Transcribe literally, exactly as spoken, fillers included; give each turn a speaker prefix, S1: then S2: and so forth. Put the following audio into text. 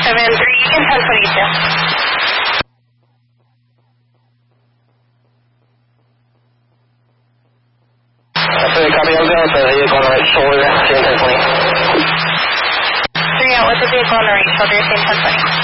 S1: seven three, you can ten twenty-two.
S2: Okay, copy, I'm going for the vehicle on the right shoulder, same ten twenty.
S1: Three out with the vehicle on the right shoulder, same ten twenty.